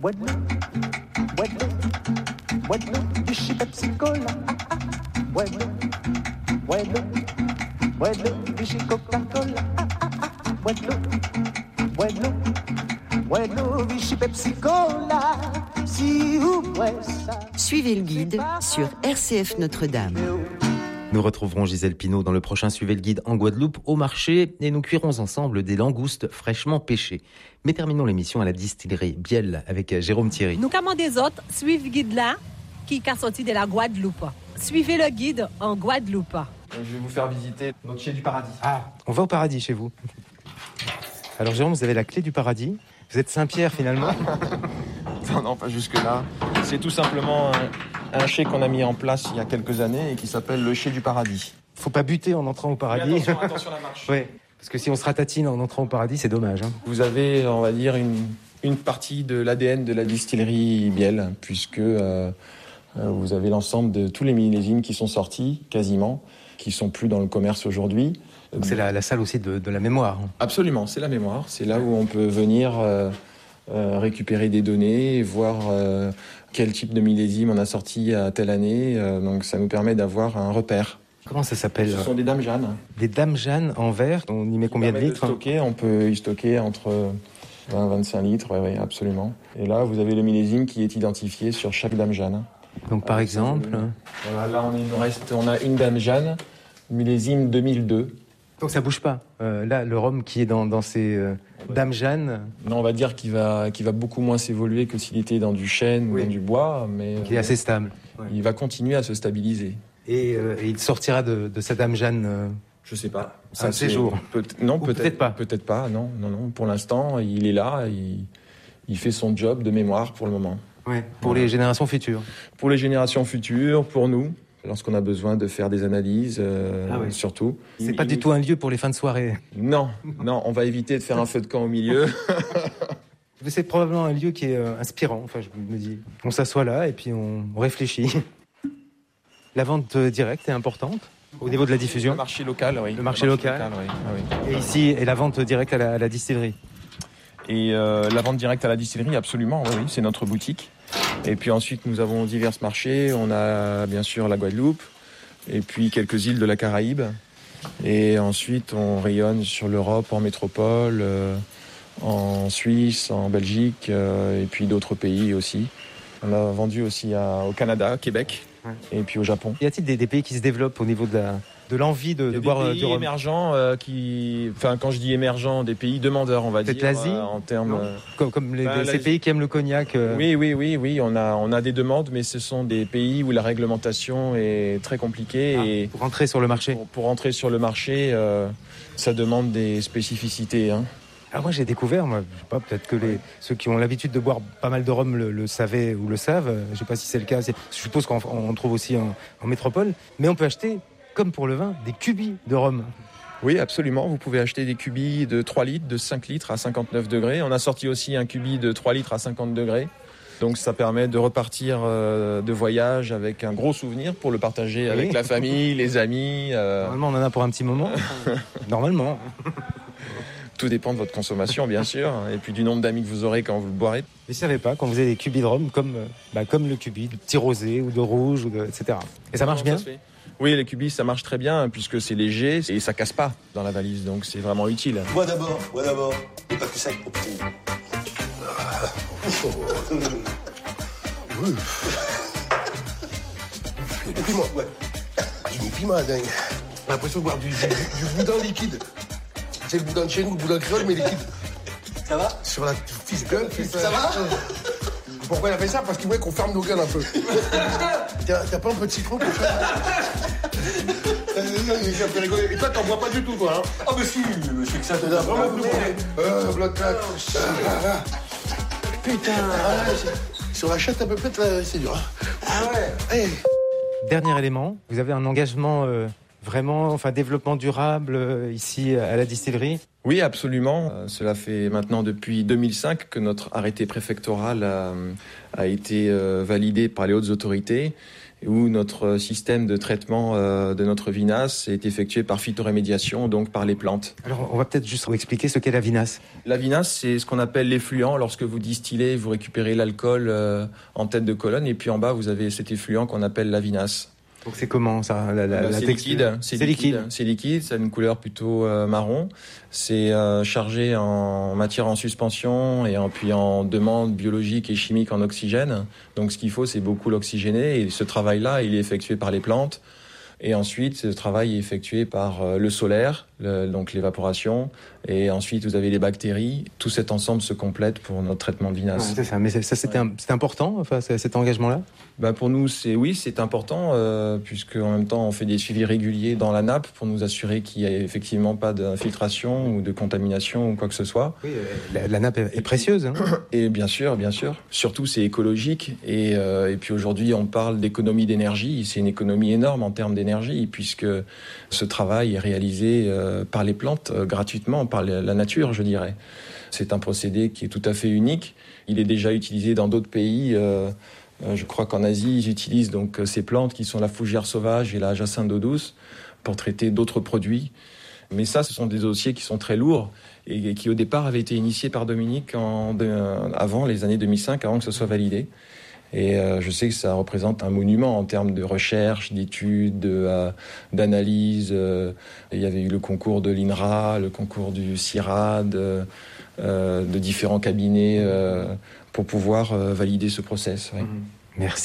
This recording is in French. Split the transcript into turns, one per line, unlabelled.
Bueno, bueno, bueno, Vichy Pepsi Cola. Bueno, bueno, bueno, Vichy Coca-Cola. Bueno, bueno, bueno, Vichy Pepsi Cola. Si vous boivez ça.
Suivez le guide sur RCF Notre-Dame.
Nous retrouverons Gisèle Pinault dans le prochain Suivez le guide en Guadeloupe au marché et nous cuirons ensemble des langoustes fraîchement pêchées. Mais terminons l'émission à la distillerie Biel avec Jérôme Thierry.
Nous commandons des autres, suivez le guide là qui est sorti de la Guadeloupe. Suivez le guide en Guadeloupe.
Je vais vous faire visiter notre chai du paradis.
Ah, on va au paradis chez vous. Alors Jérôme, vous avez la clé du paradis. Vous êtes Saint-Pierre finalement.
Non, pas jusque-là. C'est tout simplement un chai qu'on a mis en place il y a quelques années et qui s'appelle le chai du paradis.
Faut pas buter en entrant au paradis.
Attention à la marche.
Ouais, parce que si on se ratatine en entrant au paradis, c'est dommage.
Vous avez, on va dire, une partie de l'ADN de la distillerie Biel, puisque vous avez l'ensemble de tous les millésimes qui sont sortis, quasiment, qui sont plus dans le commerce aujourd'hui.
Donc c'est la salle aussi de la mémoire.
Absolument, c'est la mémoire. C'est là où on peut venir récupérer des données, voir quel type de millésime on a sorti à telle année. Donc ça nous permet d'avoir un repère.
Comment ça s'appelle?
Ce sont des dames Jeanne.
Des dames Jeanne en verre. On y met combien de litres?
On peut y stocker entre 20 et 25 litres, oui, absolument. Et là, vous avez le millésime qui est identifié sur chaque dame Jeanne.
Donc par exemple...
Voilà, là, on a une dame Jeanne, millésime 2002.
Donc ça bouge pas. Là, le rhum qui est dans ces dames Jeanne...
Non, on va dire qu'il va beaucoup moins s'évoluer que s'il était dans du chêne ou dans du bois, mais...
Qui est assez stable.
Il va continuer à se stabiliser.
Et il sortira de sa dame Jeanne...
Je sais pas.
Un séjour.
Peut-être pas. Peut-être pas. Non. Pour l'instant, il est là. Il fait son job de mémoire pour le moment.
Ouais. Pour les générations futures.
Pour les générations futures, pour nous, lorsqu'on a besoin de faire des analyses, surtout.
C'est pas du tout un lieu pour les fins de soirée.
Non. On va éviter de faire un feu de camp au milieu.
C'est probablement un lieu qui est inspirant. Enfin, je me dis, on s'assoit là et puis on réfléchit. La vente directe est importante. Au niveau de la diffusion.
Le marché local, oui.
Le marché local.
Oui. Ah, oui.
Et ici, et la vente directe à la distillerie.
Et la vente directe à la distillerie, absolument, oui, c'est notre boutique. Et puis ensuite, nous avons divers marchés. On a bien sûr la Guadeloupe, et puis quelques îles de la Caraïbe. Et ensuite, on rayonne sur l'Europe, en métropole, en Suisse, en Belgique, et puis d'autres pays aussi. On a vendu aussi au Canada, Québec. Et puis au Japon.
Y a-t-il des pays qui se développent au niveau de l'envie de boire du rhum?
Des pays émergents quand je dis émergents, des pays demandeurs, on va dire.
Peut-être l'Asie
en termes
comme ces pays qui aiment le cognac.
Oui, on a des demandes, mais ce sont des pays où la réglementation est très compliquée.
Pour rentrer sur le marché.
Pour rentrer sur le marché, ça demande des spécificités.
Alors moi j'ai découvert, je sais pas, peut-être que ceux qui ont l'habitude de boire pas mal de rhum le savaient ou le savent, je sais pas si c'est le cas, je suppose qu'on trouve aussi en métropole, mais on peut acheter, comme pour le vin, des cubis de rhum.
Oui, absolument, vous pouvez acheter des cubis de 3 litres, de 5 litres à 59 degrés. On a sorti aussi un cubi de 3 litres à 50 degrés. Donc ça permet de repartir de voyage avec un gros souvenir pour le partager avec la famille, les amis.
Normalement on en a pour un petit moment. Normalement.
Tout dépend de votre consommation, bien sûr, et puis du nombre d'amis que vous aurez quand vous le boirez.
Mais je ne savais pas, quand vous avez des cubis de rhum, comme le cubi de petit rosé ou de rouge, etc. Et ça marche bien?
Oui, les cubis, ça marche très bien, puisque c'est léger et ça casse pas dans la valise, donc c'est vraiment utile.
Moi d'abord, et pas que ça, mon petit. Et puis moi, j'ai des piments à dingue. J'ai l'impression de boire du boudin liquide. C'est le boudin de chez nous, le boudin créole, mais liquide. Ça va? Sur la fiche gueule, ça va? Pourquoi il a fait ça? Parce qu'il voulait qu'on ferme nos gueules un peu. T'as pas un peu de citron pour faire? Et toi, t'en bois pas du tout, toi, hein? Ah, mais si, monsieur que ça te donne vraiment plus bon. Bloc claque. Putain, sur la chatte, à peu près, c'est dur. Ah ouais? Hey.
Dernier élément, vous avez un engagement vraiment, développement durable ici à la distillerie?
Oui, absolument. Cela fait maintenant depuis 2005 que notre arrêté préfectoral a été validé par les hautes autorités. où notre système de traitement de notre vinasse est effectué par phytorémédiation, donc par les plantes.
Alors, on va peut-être juste expliquer ce qu'est la vinasse.
La vinasse, c'est ce qu'on appelle l'effluent. Lorsque vous distillez, vous récupérez l'alcool en tête de colonne, et puis en bas, vous avez cet effluent qu'on appelle la vinasse.
Donc c'est comment ça, la
c'est
texture?
liquide. C'est liquide, ça a une couleur plutôt marron. C'est chargé en matière en suspension et puis en demande biologique et chimique en oxygène. Donc ce qu'il faut, c'est beaucoup l'oxygéner. Et ce travail-là, il est effectué par les plantes. Et ensuite, ce travail est effectué par le solaire, donc l'évaporation. Et ensuite, vous avez les bactéries. Tout cet ensemble se complète pour notre traitement de vinasse.
C'est ça, mais c'était important, enfin, cet engagement-là?
Pour nous, c'est important, puisque en même temps, on fait des suivis réguliers dans la nappe pour nous assurer qu'il n'y a effectivement pas d'infiltration ou de contamination ou quoi que ce soit.
Oui, la nappe est précieuse. Hein.
Et bien sûr. Surtout, c'est écologique. Et puis aujourd'hui, on parle d'économie d'énergie. C'est une économie énorme en termes d'énergie, puisque ce travail est réalisé par les plantes gratuitement, par la nature, je dirais. C'est un procédé qui est tout à fait unique. Il est déjà utilisé dans d'autres pays. Je crois qu'en Asie, ils utilisent donc ces plantes qui sont la fougère sauvage et la jacinthe d'eau douce pour traiter d'autres produits. Mais ça, ce sont des dossiers qui sont très lourds et qui, au départ, avaient été initiés par Dominique avant les années 2005, avant que ce soit validé. Et je sais que ça représente un monument en termes de recherche, d'études, d'analyse. Il y avait eu le concours de l'INRA, le concours du CIRAD, de différents cabinets pour pouvoir valider ce process. Ouais.
Merci.